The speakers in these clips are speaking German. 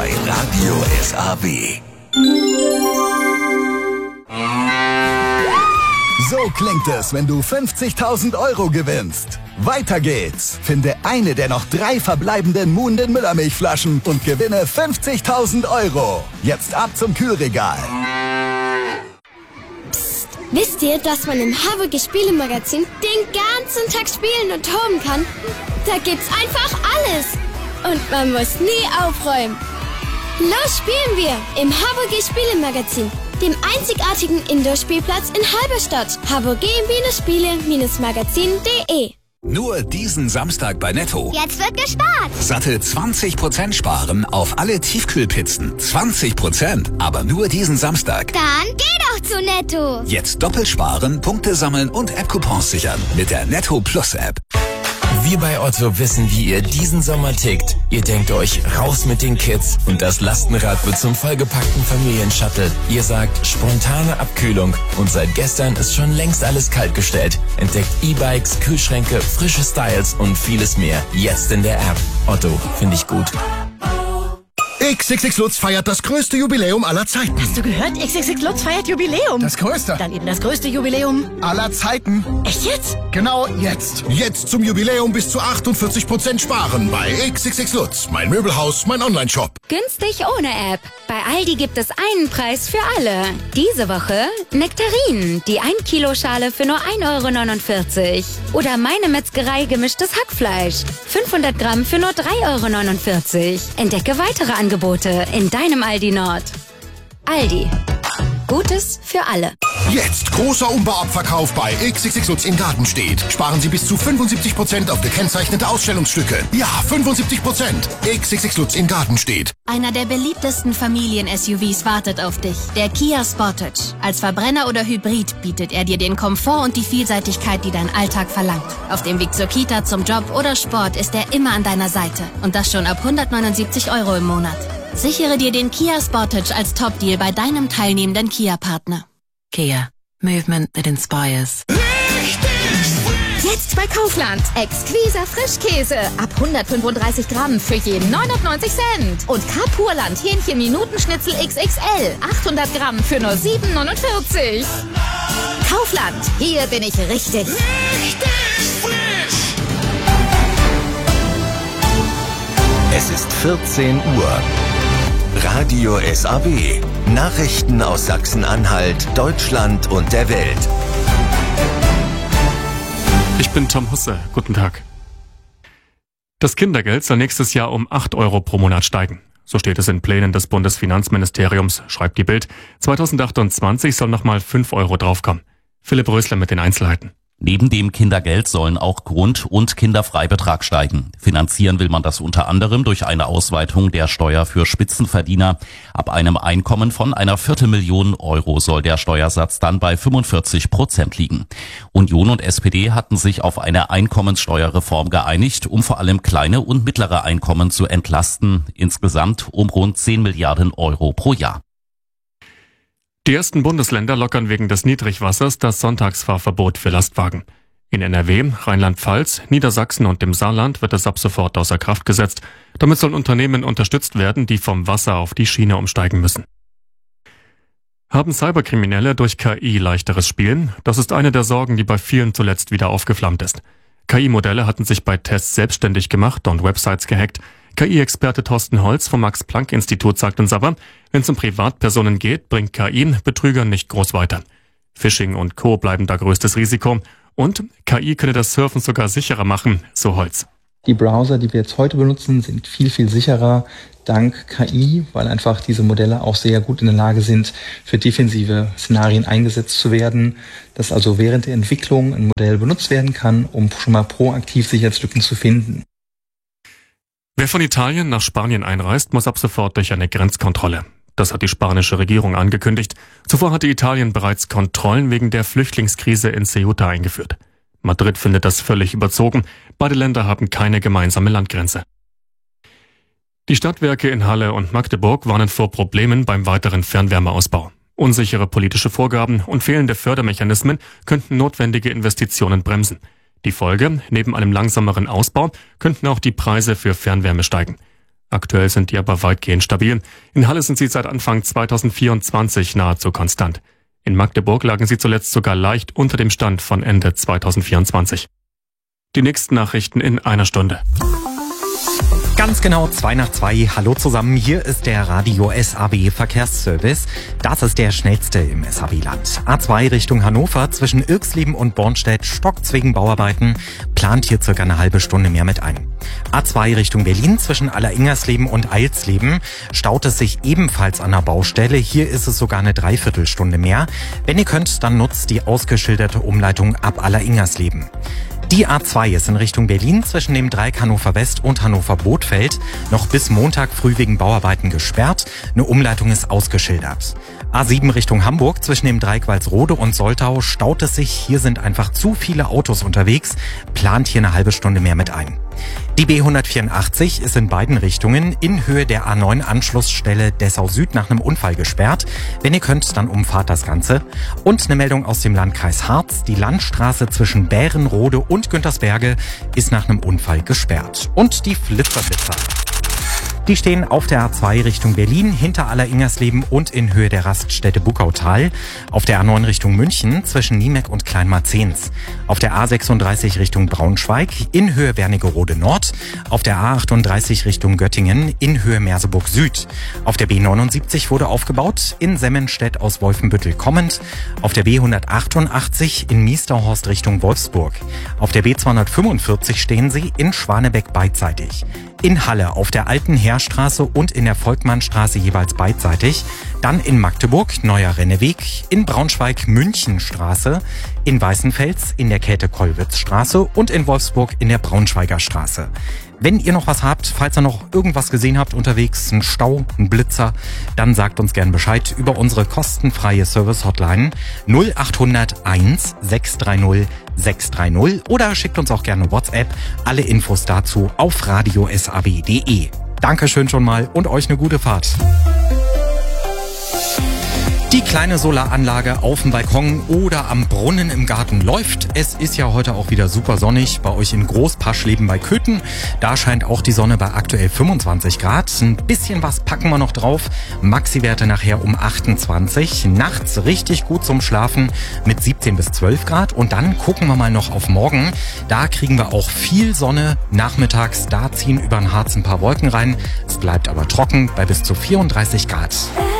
bei Radio SAW. So klingt es, wenn du 50.000 € gewinnst. Weiter geht's. Finde eine der noch 3 verbleibenden Muhnden Müllermilchflaschen und gewinne 50.000 €. Jetzt ab zum Kühlregal. Psst, wisst ihr, dass man im Haverge Spielemagazin den ganzen Tag spielen und toben kann? Da gibt's einfach alles. Und man muss nie aufräumen. Los spielen wir im Haverge Spielemagazin, dem einzigartigen Indoor-Spielplatz in Halberstadt. haverge-spiele-magazin.de. Nur diesen Samstag bei Netto. Jetzt wird gespart. Satte 20% sparen auf alle Tiefkühlpizzen. 20%, aber nur diesen Samstag. Dann geh doch zu Netto. Jetzt doppelt sparen, Punkte sammeln und App-Coupons sichern mit der Netto Plus App. Wir bei Otto wissen, wie ihr diesen Sommer tickt. Ihr denkt euch, raus mit den Kids und das Lastenrad wird zum vollgepackten Familienshuttle. Ihr sagt, spontane Abkühlung und seit gestern ist schon längst alles kaltgestellt. Entdeckt E-Bikes, Kühlschränke, frische Styles und vieles mehr. Jetzt in der App. Otto, finde ich gut. XXX Lutz feiert das größte Jubiläum aller Zeiten. Hast du gehört? XXX Lutz feiert Jubiläum. Das größte? Dann eben das größte Jubiläum Aller Zeiten. Echt jetzt? Genau jetzt. Jetzt zum Jubiläum bis zu 48% sparen bei XXX Lutz. Mein Möbelhaus, mein Onlineshop. Günstig ohne App. Bei Aldi gibt es einen Preis für alle. Diese Woche Nektarinen, die 1 Kilo Schale für nur 1,49 €. Oder meine Metzgerei gemischtes Hackfleisch. 500 Gramm für nur 3,49 €. Entdecke weitere Angebote in deinem Aldi Nord. Aldi. Gutes für alle. Jetzt großer Umbauabverkauf bei XXX Lutz in Gartenstedt. Sparen Sie bis zu 75% auf gekennzeichnete Ausstellungsstücke. Ja, 75%. XXX Lutz in Gartenstedt. Einer der beliebtesten Familien-SUVs wartet auf dich. Der Kia Sportage. Als Verbrenner oder Hybrid bietet er dir den Komfort und die Vielseitigkeit, die dein Alltag verlangt. Auf dem Weg zur Kita, zum Job oder Sport ist er immer an deiner Seite. Und das schon ab 179 € im Monat. Sichere dir den Kia Sportage als Top-Deal bei deinem teilnehmenden Kia-Partner. Kia. Movement that inspires. Jetzt bei Kaufland. Exquiser Frischkäse. Ab 135 Gramm für je 99 Cent. Und Kapurland Hähnchen-Minutenschnitzel XXL. 800 Gramm für nur 7,49 €. Kaufland. Hier bin ich richtig. Es ist 14 Uhr. Radio SAW. Nachrichten aus Sachsen-Anhalt, Deutschland und der Welt. Ich bin Tom Husse. Guten Tag. Das Kindergeld soll nächstes Jahr um 8 € pro Monat steigen. So steht es in Plänen des Bundesfinanzministeriums, schreibt die Bild. 2028 soll nochmal 5 € draufkommen. Philipp Rösler mit den Einzelheiten. Neben dem Kindergeld sollen auch Grund- und Kinderfreibetrag steigen. Finanzieren will man das unter anderem durch eine Ausweitung der Steuer für Spitzenverdiener. Ab einem Einkommen von einer Viertelmillion € soll der Steuersatz dann bei 45% liegen. Union und SPD hatten sich auf eine Einkommenssteuerreform geeinigt, um vor allem kleine und mittlere Einkommen zu entlasten. Insgesamt um rund 10 Milliarden € pro Jahr. Die ersten Bundesländer lockern wegen des Niedrigwassers das Sonntagsfahrverbot für Lastwagen. In NRW, Rheinland-Pfalz, Niedersachsen und dem Saarland wird es ab sofort außer Kraft gesetzt. Damit sollen Unternehmen unterstützt werden, die vom Wasser auf die Schiene umsteigen müssen. Haben Cyberkriminelle durch KI leichteres Spielen? Das ist eine der Sorgen, die bei vielen zuletzt wieder aufgeflammt ist. KI-Modelle hatten sich bei Tests selbstständig gemacht und Websites gehackt. KI-Experte Thorsten Holz vom Max-Planck-Institut sagt uns aber, wenn es um Privatpersonen geht, bringt KI Betrügern nicht groß weiter. Phishing und Co. bleiben da größtes Risiko. Und KI könne das Surfen sogar sicherer machen, so Holz. Die Browser, die wir jetzt heute benutzen, sind viel, viel sicherer dank KI, weil einfach diese Modelle auch sehr gut in der Lage sind, für defensive Szenarien eingesetzt zu werden, dass also während der Entwicklung ein Modell benutzt werden kann, um schon mal proaktiv Sicherheitslücken zu finden. Wer von Italien nach Spanien einreist, muss ab sofort durch eine Grenzkontrolle. Das hat die spanische Regierung angekündigt. Zuvor hatte Italien bereits Kontrollen wegen der Flüchtlingskrise in Ceuta eingeführt. Madrid findet das völlig überzogen. Beide Länder haben keine gemeinsame Landgrenze. Die Stadtwerke in Halle und Magdeburg warnen vor Problemen beim weiteren Fernwärmeausbau. Unsichere politische Vorgaben und fehlende Fördermechanismen könnten notwendige Investitionen bremsen. Die Folge, neben einem langsameren Ausbau, könnten auch die Preise für Fernwärme steigen. Aktuell sind die aber weitgehend stabil. In Halle sind sie seit Anfang 2024 nahezu konstant. In Magdeburg lagen sie zuletzt sogar leicht unter dem Stand von Ende 2024. Die nächsten Nachrichten in einer Stunde. Ganz genau 2:02. Hallo zusammen, hier ist der Radio SAB Verkehrsservice. Das ist der schnellste im SAB-Land. A2 Richtung Hannover zwischen Irxleben und Bornstedt stockt's wegen Bauarbeiten, plant hier circa eine halbe Stunde mehr mit ein. A2 Richtung Berlin zwischen Alleringsersleben und Eilsleben staut es sich ebenfalls an der Baustelle. Hier ist es sogar eine Dreiviertelstunde mehr. Wenn ihr könnt, dann nutzt die ausgeschilderte Umleitung ab Alleringsersleben. Die A2 ist in Richtung Berlin zwischen dem Dreieck Hannover West und Hannover Bothfeld noch bis Montag früh wegen Bauarbeiten gesperrt. Eine Umleitung ist ausgeschildert. A7 Richtung Hamburg zwischen dem Dreieck Walsrode und Soltau staut es sich. Hier sind einfach zu viele Autos unterwegs. Plant hier eine halbe Stunde mehr mit ein. Die B184 ist in beiden Richtungen in Höhe der A9-Anschlussstelle Dessau Süd nach einem Unfall gesperrt. Wenn ihr könnt, dann umfahrt das Ganze. Und eine Meldung aus dem Landkreis Harz. Die Landstraße zwischen Bärenrode und Güntersberge ist nach einem Unfall gesperrt. Und die Flitzerblitzer. Die stehen auf der A2 Richtung Berlin, hinter Alleringsersleben und in Höhe der Raststätte Buckautal. Auf der A9 Richtung München zwischen Niemeck und Kleinmarzens. Auf der A36 Richtung Braunschweig in Höhe Wernigerode Nord. Auf der A38 Richtung Göttingen in Höhe Merseburg Süd. Auf der B79 wurde aufgebaut in Semmenstedt aus Wolfenbüttel kommend. Auf der B188 in Miesterhorst Richtung Wolfsburg. Auf der B245 stehen sie in Schwanebeck beidseitig. In Halle auf der Alten Heerstraße und in der Volkmannstraße jeweils beidseitig. Dann in Magdeburg Neuer Renneweg, in Braunschweig Münchenstraße, in Weißenfels in der Käthe-Kollwitz-Straße und in Wolfsburg in der Braunschweiger Straße. Wenn ihr noch was habt, falls ihr noch irgendwas gesehen habt unterwegs, ein Stau, ein Blitzer, dann sagt uns gern Bescheid über unsere kostenfreie Service-Hotline 0800 1 630 630 oder schickt uns auch gerne WhatsApp. Alle Infos dazu auf radiosab.de. Dankeschön schon mal und euch eine gute Fahrt. Die kleine Solaranlage auf dem Balkon oder am Brunnen im Garten läuft. Es ist ja heute auch wieder super sonnig. Bei euch in Großpaschleben bei Köthen. Da scheint auch die Sonne bei aktuell 25 Grad. Ein bisschen was packen wir noch drauf. Maxi-Werte nachher um 28. Nachts richtig gut zum Schlafen mit 17 bis 12 Grad. Und dann gucken wir mal noch auf morgen. Da kriegen wir auch viel Sonne. Nachmittags, da ziehen über den Harz ein paar Wolken rein. Es bleibt aber trocken bei bis zu 34 Grad.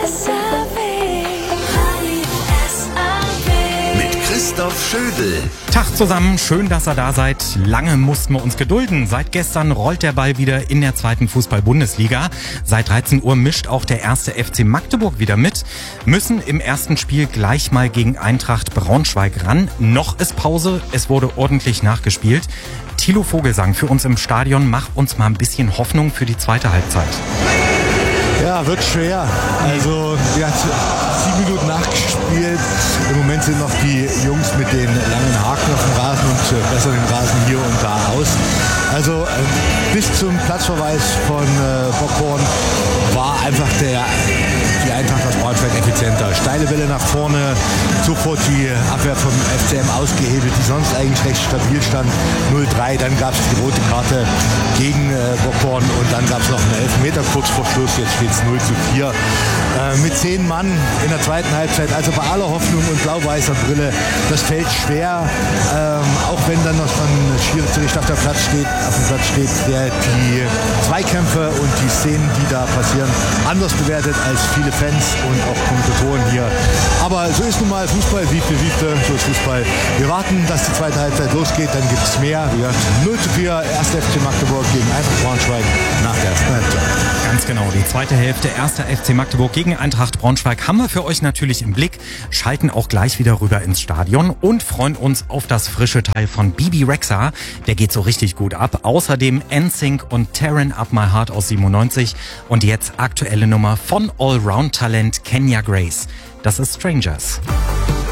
Christoph Schödel. Tag zusammen, schön, dass ihr da seid. Lange mussten wir uns gedulden. Seit gestern rollt der Ball wieder in der zweiten Fußball-Bundesliga. Seit 13 Uhr mischt auch der erste FC Magdeburg wieder mit. Müssen im ersten Spiel gleich mal gegen Eintracht Braunschweig ran. Noch ist Pause, es wurde ordentlich nachgespielt. Thilo Vogelsang für uns im Stadion, mach uns mal ein bisschen Hoffnung für die zweite Halbzeit. Ja, wird schwer. Also, wir haben 7 Minuten nachgespielt. Im Moment sind noch die Jungs mit den langen Haken auf dem Rasen und bessern den Rasen hier und da aus. Also, bis zum Platzverweis von Bockhorn war einfach die Eintracht aus Braunschweig effizienter. Steile Welle nach vorne, sofort die Abwehr vom FCM ausgehebelt, die sonst eigentlich recht stabil stand. 0-3, dann gab es die rote Karte gegen Bockhorn und dann gab es noch einen Elfmeter kurz vor Schluss. Jetzt steht es 0-4. Mit 10 Mann in der zweiten Halbzeit, also bei aller Hoffnung und blau-weißer Brille, das fällt schwer, auch wenn dann noch ein Schiedsrichter auf dem Platz steht, der die Zweikämpfe und die Szenen, die da passieren, anders bewertet als viele Fans und auch Kommentatoren hier. Aber so ist nun mal Fußball, wiefte, so ist Fußball. Wir warten, dass die zweite Halbzeit losgeht, dann gibt es mehr. Wie gesagt, 0-4, 1. FC Magdeburg gegen Eintracht Braunschweig nach der ersten Halbzeit. Ganz genau, die zweite Hälfte, 1. FC Magdeburg gegen Eintracht Braunschweig haben wir für euch natürlich im Blick, schalten auch gleich wieder rüber ins Stadion und freuen uns auf das frische Teil von Bibi Rexha. Der geht so richtig gut ab. Außerdem NSYNC und Tearing Up My Heart aus 97 und jetzt aktuelle Nummer von Allround-Talent Kenya Grace. Das ist Strangers.